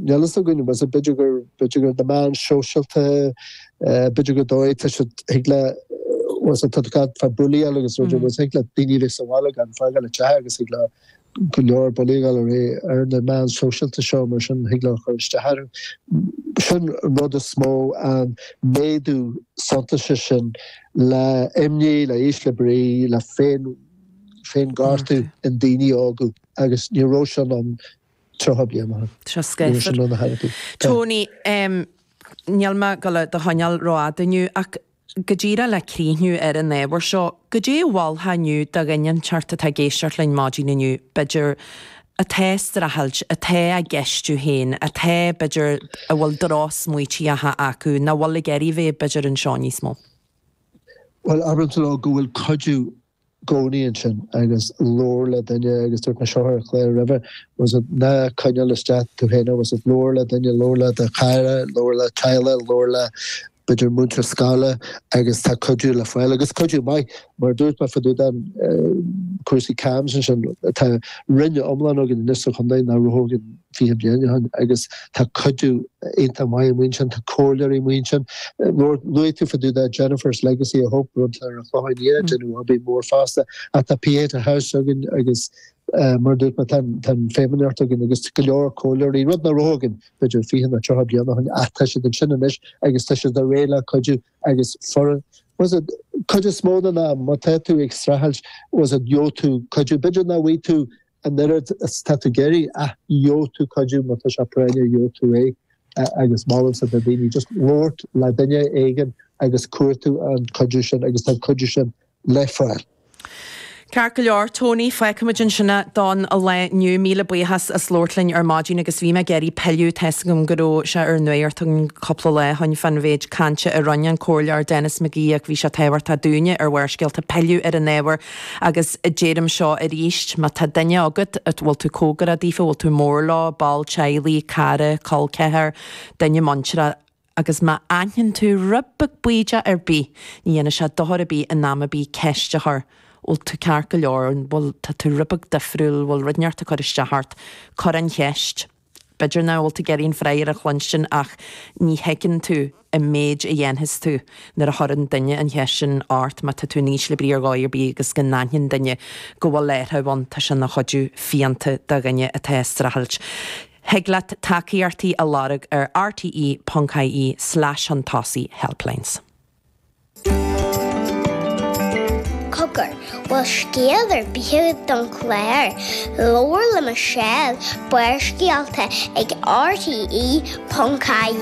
nelas going was a bidger the man social to bidger doi to higla was a tadkat for bully agus was higla dini so wala gan fagal chagas higla Kulor Boligal or the man social to show motion higla to har shun rod small and may do sontashin la emni la islabri la fen gartu and dini ogu agus neurotion on Trohabiama. Tony, Nialma gala the Hanyal Roa the new Gajira la Creenu in there were shot Gajay wall hanu Daganian charter tagashart line margin in you badger a test a halch a te a guest you hain a te badger a will dross muichi ha aku na wall geri ve badger and Shawnee small. Well, Abrantolo go will you Gonian agus Lorla then agus took my shower Clare River was it na Kanyala stat to Hena was it Lorla then Lorla the Kyra Lorla Tyler Lorla Bidger Muntra Scala agus ta Koju la Fuel agus Koju mai mar dúirt ma for dan Kursi Cams and ta rinne omlan og in this Hyundai na rohogin fi bien agus ta Koju inta mai winchan ta Kohler winchan Louis to for that Jennifer's legacy I hope run her behind the edge and will be more faster at the Pieta house agus murdered but then feminine again agus Galore Kohler he run the rohogin but you fi na job yana atash the chinnish agus tash the rela Koju agus for was it Koju small than a Matetu extra was it Yotu Koju bidger na way to and there is Statugeri Yotu Koju Matasha Prenya Yotu agus Mullins at the Dini just Lord Ladenya Egan agus Kurtu and Kojushan agus Kojushan Lefra. Carcalar Tony Fecamajan Shana Don a le new Mila Buhas a Slortlin or Margin agus Vima Geri Pelu Tesgum Guru Sha or Nuertung couple Hun Fan Vage Cancha Iranian Corliar Dennis McGee Visha Tower Tadunia or Werskil to Pelu at a never agus Jadam Shaw at East Matadenya Ogut at Waltu Kogara Difa Waltu Morlaw Bal Chiley Cara Colkeher Denya Monchra agus ma anhin to Rubbuk Buija Erbi Niana Doharabi and Namabi Keshahar. Ul to Carcalar and will to Rubbuk Defrul will Ridner to Corishta Hart Coran Hest. Bidger now all to get in Friar a Clunshin ach ni hecken to a mage a yen his too. There a horrid dinja and Heshin art matatuinish libri or goyer be gascananian dinja go a let her one tashan a hodu fianta daganya a test rahalch. Heglat taki RT a larg RTE Punkai/Huntossi helplines. Cooker will scale behead don Claire, lower le Michelle, where scalte ag RTE Punkai.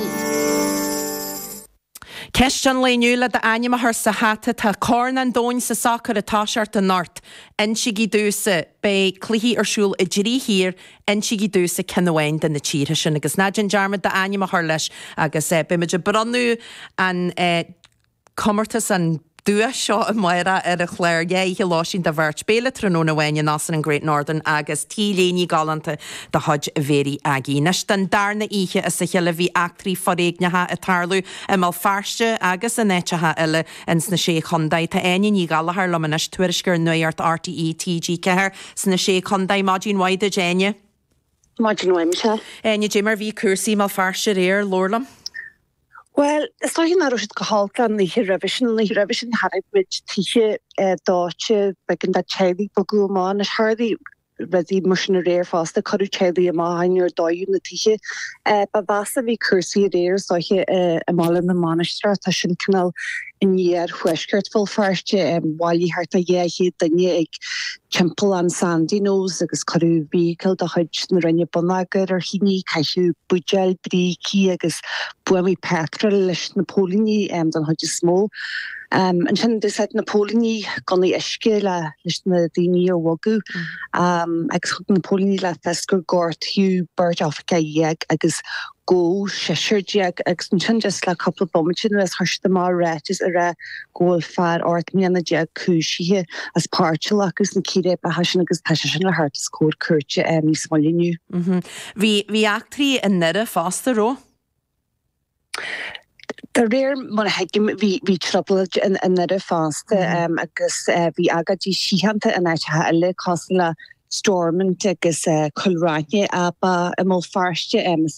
Question le nula the anima her sahata ta corn and don sa soccer a tashart the north and shigi dusa be clihi or shul a jiri here and shigi dusa kenwain than the cheatishin agus najin jarmad the anima her lesh agus bimage branu and commertus and Dua shot a Moira a Claire, he lost in the Verge Bela Tronona when you Nassan and Great Northern Agus T. Galante the Hodge very Aggie. Nishtan Darna Ihe as a Hillavi actri for Egnaha a Tarlu, a Malfarsha Agus and Nechaha Ella and Snashe Kondai to any Galahar Lomanish Twirishker Nuyart RTE TG Keher, Snashe Kondai Majin Wide Jenya. Majin Wemsha. And you Jimmer V. Cursi Malfarsha Air Lorlam. Well, it's like in Arushit Kahalkan, the revision had a bridge Tisha, Dodge, back in that Chili Boguman, Hardy, Ready Mushner Air Fast, the Kuru Chili, a mine, your doy, the Tisha, but Vasavi Cursi Air, so here a mall in the monastery, Tashin Canal in year, Weshkert full first, while you heard a year, he the near Chimple and Sandy Nose, agus Kuru vehicle, the Hodge, Naranya Bonagar, or Hini, Kashu, Bujal, Briki, agus Buemi Petrol, Napoleoni, and Hodge Small. And then they said Napoleoni, Goni Eshkila, Lishna Dini or Wagu, ex Napoleoni la Fesker Gort, Hugh, Bird Africa, Yeg, agus Go, Shesher Jag, extension just like a couple of bombachin as Hush the Mar Ratches, a goal far or Miana Jag Kushi as Parchalakus and Kire Bahashanas Passion or Heart scored Kurcha and Smolinu. We actually in Nera faster row. The rare monahagim we troubled and another fast agus we agaji shihanta and I costla storming agus kulranye aber emol farste